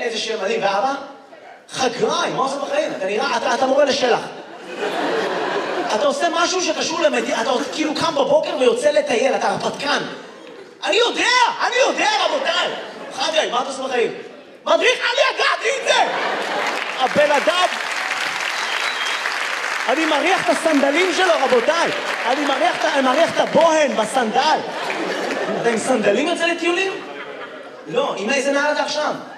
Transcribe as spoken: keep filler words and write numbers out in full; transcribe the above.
איזה שם מדהים, ואבא? חקלאי, מה עושה בחיים? אתה נראה, אתה, אתה מורה לשלח. אתה עושה משהו שקשור למדינה, אתה כאילו קם בבוקר ויוצא לטייל, אתה הרפתקן. אני יודע, אני יודע, רבותיי. חגי, מה אתה עושה בחיים? מדריך, אני ידעתי את זה! הבן אדם... אני מריח את הסנדלים שלו, רבותיי. אני מריח, אני מריח את הבוהן בסנדל. אתה עם סנדלים יוצא לטיולים? לא, עם איזה נעל אתה עכשיו?